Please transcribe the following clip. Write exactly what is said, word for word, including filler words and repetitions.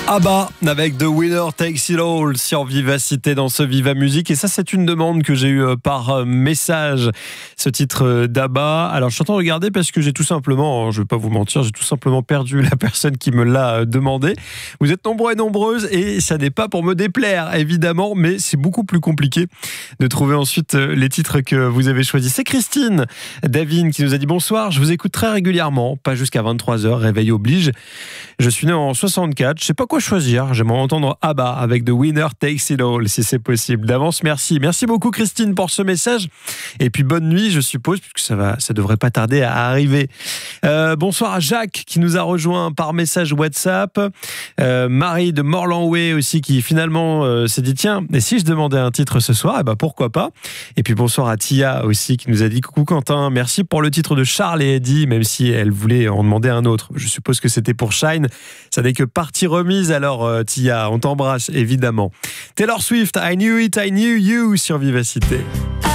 ABBA avec The Winner Takes It All sur Vivacité dans ce Viva Musique. Et ça, c'est une demande que j'ai eue par message, ce titre d'ABBA. Alors, je suis en train de regarder parce que j'ai tout simplement, je ne vais pas vous mentir, j'ai tout simplement perdu la personne qui me l'a demandé. Vous êtes nombreux et nombreuses et ça n'est pas pour me déplaire, évidemment, mais c'est beaucoup plus compliqué de trouver ensuite les titres que vous avez choisis. C'est Christine Davine qui nous a dit « Bonsoir, je vous écoute très régulièrement, pas jusqu'à vingt-trois heures, réveil oblige. Je suis né en soixante-quatre, je sais pas quoi choisir, j'aimerais entendre ABBA avec The Winner Takes It All, si c'est possible. D'avance, merci. Merci beaucoup Christine pour ce message. Et puis bonne nuit, je suppose, puisque ça va, ça devrait pas tarder à arriver. Euh, bonsoir à Jacques qui nous a rejoint par message WhatsApp. Euh, Marie de Morlanway aussi qui finalement euh, s'est dit tiens, et si je demandais un titre ce soir, eh ben pourquoi pas. Et puis bonsoir à Tia aussi qui nous a dit coucou Quentin, merci pour le titre de Charles et Eddie, même si elle voulait en demander un autre. Je suppose que c'était pour Shine. Ça n'est que partie remise, alors euh, Tia, on t'embrasse évidemment. Taylor Swift, I Knew It, I Knew You sur Vivacité.